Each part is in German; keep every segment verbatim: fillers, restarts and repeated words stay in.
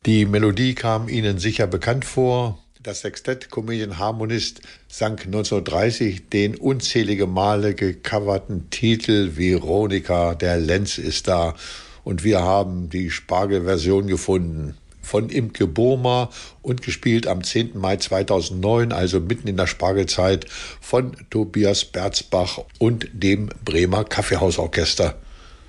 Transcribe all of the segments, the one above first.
Die Melodie kam Ihnen sicher bekannt vor. Das Sextett Comedian Harmonist sang neunzehnhundertdreißig den unzählige Male gecoverten Titel Veronika, der Lenz ist da. Und wir haben die Spargel-Version gefunden. Von Imke Burma und gespielt am zehnten Mai zweitausendneun, also mitten in der Spargelzeit, von Tobias Berzbach und dem Bremer Kaffeehausorchester.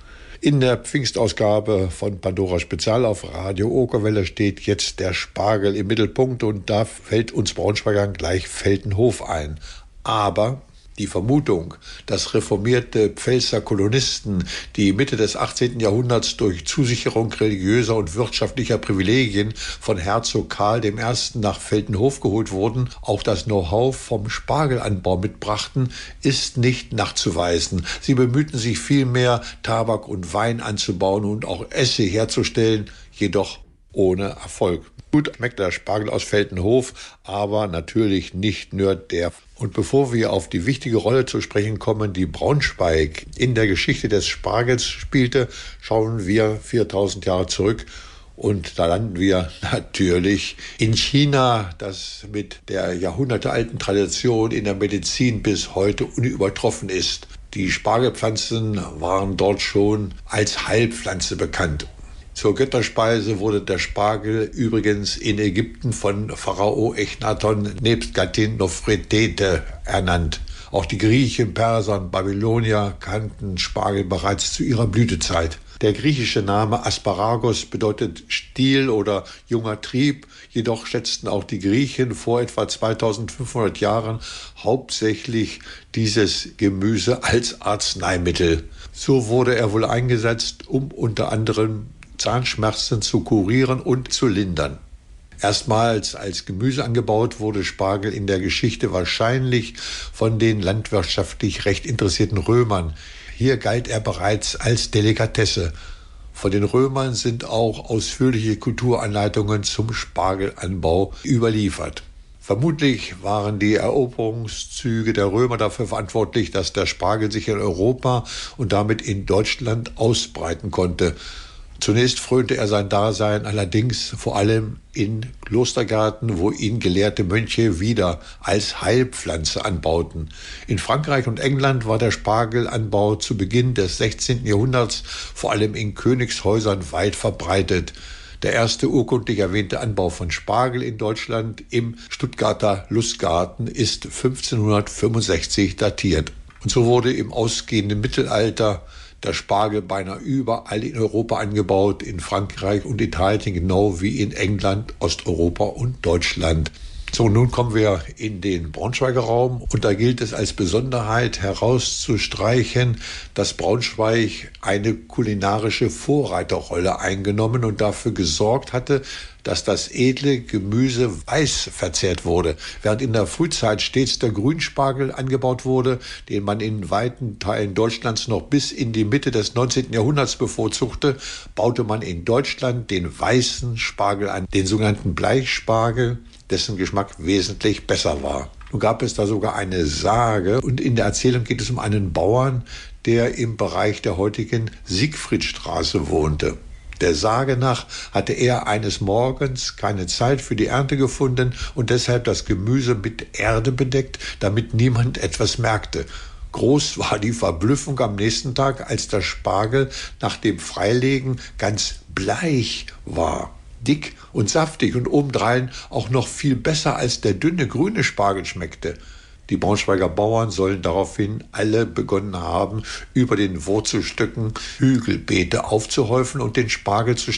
In der Pfingstausgabe von Pandora Spezial auf Radio Okerwelle steht jetzt der Spargel im Mittelpunkt und da fällt uns Braunschweigern gleich Veltenhof ein. Aber die Vermutung, dass reformierte Pfälzer Kolonisten, die Mitte des achtzehnten Jahrhunderts durch Zusicherung religiöser und wirtschaftlicher Privilegien von Herzog Karl der Erste. Nach Veltenhof geholt wurden, auch das Know-how vom Spargelanbau mitbrachten, ist nicht nachzuweisen. Sie bemühten sich vielmehr, Tabak und Wein anzubauen und auch Essig herzustellen, jedoch ohne Erfolg. Gut schmeckt der Spargel aus Veltenhof, aber natürlich nicht nur der. Und bevor wir auf die wichtige Rolle zu sprechen kommen, die Braunschweig in der Geschichte des Spargels spielte, schauen wir viertausend Jahre zurück. Und da landen wir natürlich in China, das mit der jahrhundertealten Tradition in der Medizin bis heute unübertroffen ist. Die Spargelpflanzen waren dort schon als Heilpflanze bekannt. Zur Götterspeise wurde der Spargel übrigens in Ägypten von Pharao Echnaton nebst Gattin Nofretete ernannt. Auch die Griechen, Perser und Babylonier kannten Spargel bereits zu ihrer Blütezeit. Der griechische Name Asparagos bedeutet Stiel oder junger Trieb, jedoch schätzten auch die Griechen vor etwa zweitausendfünfhundert Jahren hauptsächlich dieses Gemüse als Arzneimittel. So wurde er wohl eingesetzt, um unter anderem Zahnschmerzen zu kurieren und zu lindern. Erstmals als Gemüse angebaut wurde Spargel in der Geschichte wahrscheinlich von den landwirtschaftlich recht interessierten Römern. Hier galt er bereits als Delikatesse. Von den Römern sind auch ausführliche Kulturanleitungen zum Spargelanbau überliefert. Vermutlich waren die Eroberungszüge der Römer dafür verantwortlich, dass der Spargel sich in Europa und damit in Deutschland ausbreiten konnte. Zunächst frönte er sein Dasein allerdings vor allem in Klostergärten, wo ihn gelehrte Mönche wieder als Heilpflanze anbauten. In Frankreich und England war der Spargelanbau zu Beginn des sechzehnten Jahrhunderts vor allem in Königshäusern weit verbreitet. Der erste urkundlich erwähnte Anbau von Spargel in Deutschland im Stuttgarter Lustgarten ist fünfzehnhundertfünfundsechzig datiert. Und so wurde im ausgehenden Mittelalter der Spargel beinahe überall in Europa angebaut, in Frankreich und Italien, genau wie in England, Osteuropa und Deutschland. So, nun kommen wir in den Braunschweiger Raum und da gilt es als Besonderheit herauszustreichen, dass Braunschweig eine kulinarische Vorreiterrolle eingenommen und dafür gesorgt hatte, dass das edle Gemüse weiß verzehrt wurde. Während in der Frühzeit stets der Grünspargel angebaut wurde, den man in weiten Teilen Deutschlands noch bis in die Mitte des neunzehnten Jahrhunderts bevorzugte, baute man in Deutschland den weißen Spargel an, den sogenannten Bleichspargel, dessen Geschmack wesentlich besser war. Nun gab es da sogar eine Sage und in der Erzählung geht es um einen Bauern, der im Bereich der heutigen Siegfriedstraße wohnte. Der Sage nach hatte er eines Morgens keine Zeit für die Ernte gefunden und deshalb das Gemüse mit Erde bedeckt, damit niemand etwas merkte. Groß war die Verblüffung am nächsten Tag, als der Spargel nach dem Freilegen ganz bleich war. Dick und saftig und obendrein auch noch viel besser als der dünne grüne Spargel schmeckte. Die Braunschweiger Bauern sollen daraufhin alle begonnen haben, über den Wurzelstöcken Hügelbeete aufzuhäufen und den Spargel zu